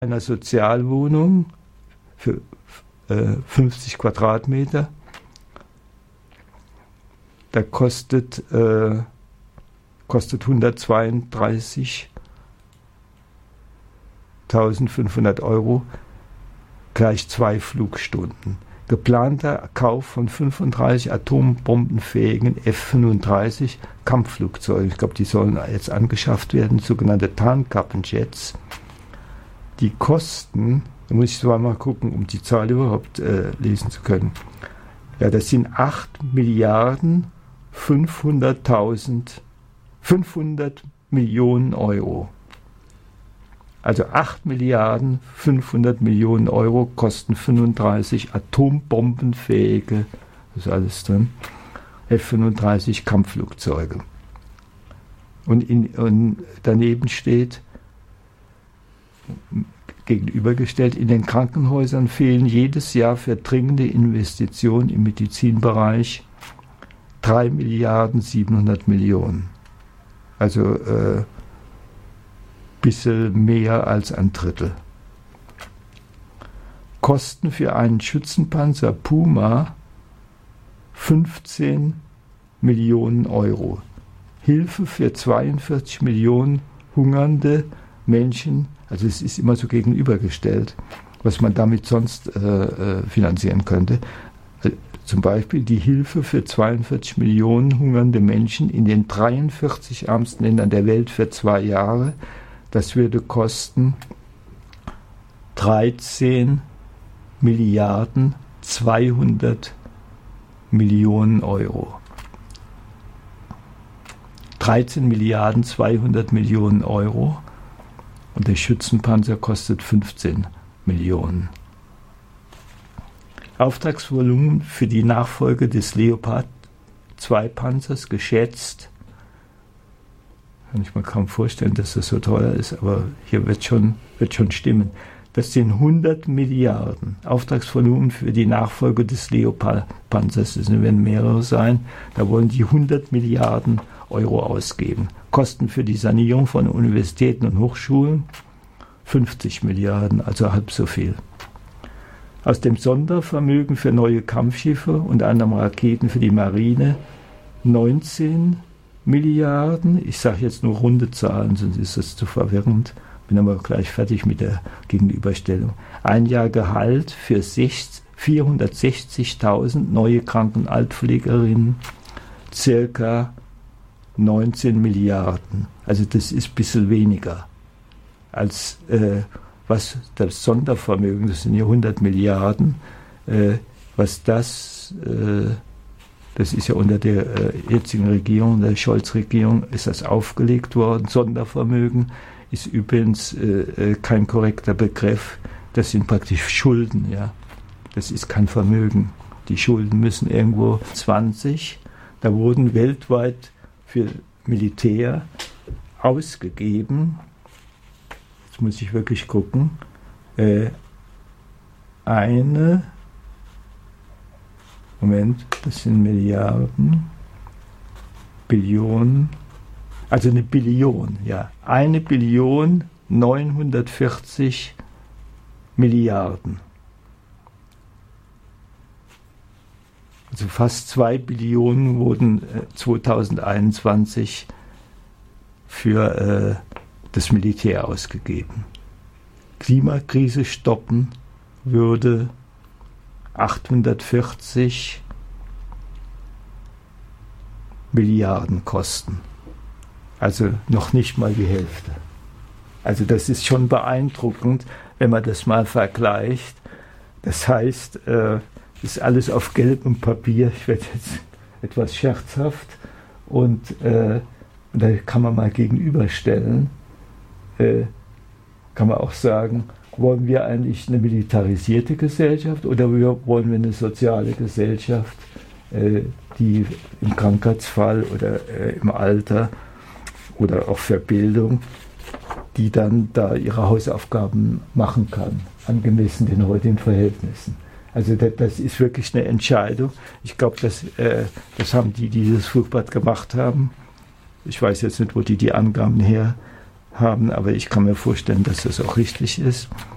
einer Sozialwohnung für 50 Quadratmeter. Da kostet 132.500 Euro gleich 2 Flugstunden. Geplanter Kauf von 35 atombombenfähigen F-35 Kampfflugzeugen. Ich glaube, die sollen jetzt angeschafft werden, sogenannte Tarnkappenjets. Die Kosten, da muss ich zweimal gucken, um die Zahl überhaupt lesen zu können. Ja, das sind 500 Millionen Euro. Also 8.500.000.000 Euro kosten 35 atombombenfähige, das ist alles drin, F-35 Kampfflugzeuge. Und daneben steht, gegenübergestellt, in den Krankenhäusern fehlen jedes Jahr für dringende Investitionen im Medizinbereich 3.700.000.000. Also bisschen mehr als ein Drittel. Kosten für einen Schützenpanzer Puma 15 Millionen Euro. Hilfe für 42 Millionen hungernde Menschen, also es ist immer so gegenübergestellt, was man damit sonst finanzieren könnte. Zum Beispiel die Hilfe für 42 Millionen hungernde Menschen in den 43 ärmsten Ländern der Welt für 2 Jahre. Das würde kosten 13.200.000.000 Euro. 13.200.000.000 Euro und der Schützenpanzer kostet 15 Millionen. Auftragsvolumen für die Nachfolge des Leopard 2 Panzers geschätzt. Kann ich mir kaum vorstellen, dass das so teuer ist, aber hier wird schon stimmen. Das sind 100 Milliarden. Auftragsvolumen für die Nachfolge des Leopard-Panzers, das werden mehrere sein. Da wollen die 100 Milliarden Euro ausgeben. Kosten für die Sanierung von Universitäten und Hochschulen 50 Milliarden, also halb so viel. Aus dem Sondervermögen für neue Kampfschiffe und anderem Raketen für die Marine 19 Milliarden, ich sage jetzt nur runde Zahlen, sonst ist das zu verwirrend, bin aber gleich fertig mit der Gegenüberstellung. Ein Jahr Gehalt für 460.000 neue Kranken- und Altpflegerinnen, circa 19 Milliarden. Also das ist ein bisschen weniger als was das Sondervermögen, das sind ja 100 Milliarden, was das ist ja unter der jetzigen Regierung, der Scholz-Regierung, ist das aufgelegt worden. Sondervermögen ist übrigens kein korrekter Begriff. Das sind praktisch Schulden, ja. Das ist kein Vermögen. Die Schulden müssen irgendwo 20. Da wurden weltweit für Militär ausgegeben, jetzt muss ich wirklich gucken, das sind Milliarden, Billionen, also eine Billion, ja. 1.940 Milliarden. Also fast 2 Billionen wurden 2021 für das Militär ausgegeben. Klimakrise stoppen würde 840 Milliarden kosten. Also noch nicht mal die Hälfte. Also das ist schon beeindruckend, wenn man das mal vergleicht. Das heißt, ist alles auf gelbem Papier. Ich werde jetzt etwas scherzhaft und da kann man mal gegenüberstellen. Kann man auch sagen, wollen wir eigentlich eine militarisierte Gesellschaft oder wollen wir eine soziale Gesellschaft, die im Krankheitsfall oder im Alter oder auch für Bildung, die dann da ihre Hausaufgaben machen kann, angemessen den heutigen Verhältnissen. Also das ist wirklich eine Entscheidung. Ich glaube, das haben die dieses Flugblatt gemacht haben. Ich weiß jetzt nicht, wo die Angaben her haben, aber ich kann mir vorstellen, dass das auch richtig ist.